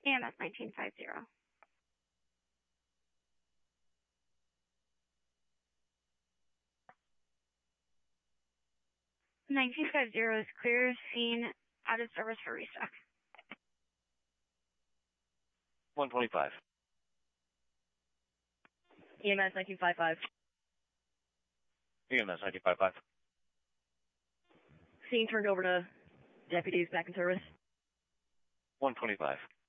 EMS 1950. 1950 is clear scene out of service for restock. 125. EMS 1955. EMS 1955. Scene turned over to deputies back in service. 125.